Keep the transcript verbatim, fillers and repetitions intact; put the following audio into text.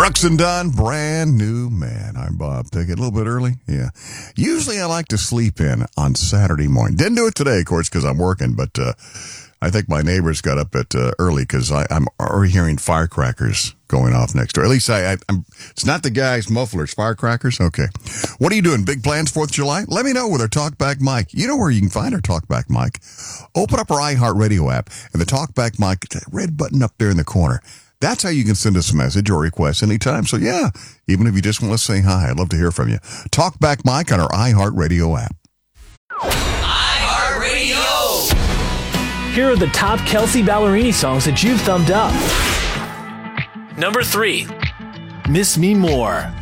Brooks and Dunn, brand new man. I'm Bob. Take it a little bit early. Yeah. Usually I like to sleep in on Saturday morning. Didn't do it today, of course, because I'm working, but uh, I think my neighbors got up at uh, early because I'm already hearing firecrackers going off next door. At least I, I, I'm. It's not the guy's mufflers. Firecrackers? Okay. What are you doing? Big plans fourth of July? Let me know with our Talkback mic. You know where you can find our Talkback mic. Open up our iHeartRadio app and the Talkback mic, that red button up there in the corner. That's how you can send us a message or request anytime. So, yeah, even if you just want to say hi, I'd love to hear from you. Talkback Mike on our iHeartRadio app. iHeartRadio! Here are the top Kelsea Ballerini songs that you've thumbed up. Number three, Miss Me More.